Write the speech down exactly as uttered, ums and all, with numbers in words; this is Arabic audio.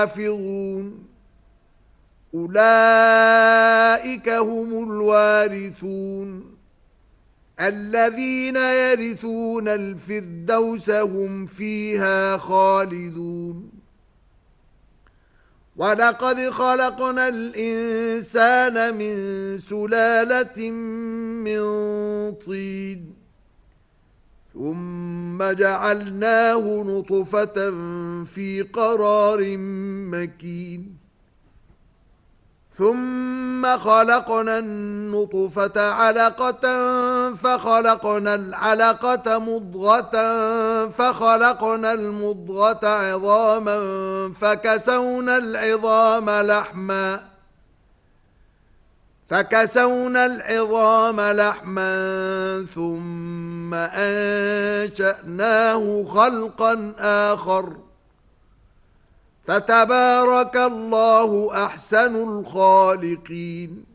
حافظون أولئك هم الوارثون الذين يرثون الفردوس هم فيها خالدون ولقد خلقنا الإنسان من سلالة من طين ثم جعلناه نطفة في قرار مكين ثم خلقنا النطفة علقة فخلقنا العلقة مضغة فخلقنا المضغة عظاما فكسونا العظام لحما فكسونا العظام لحما ثم أنشأناه خلقا آخر فتبارك الله أحسن الخالقين